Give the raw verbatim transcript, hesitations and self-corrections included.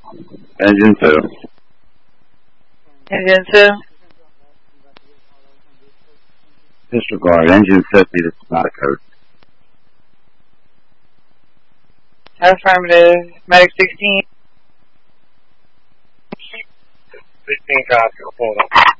Engine two. Engine two. Disregard. Engine fifty, this is not a code. Affirmative. Medic sixteen. sixteen copy. Hold on.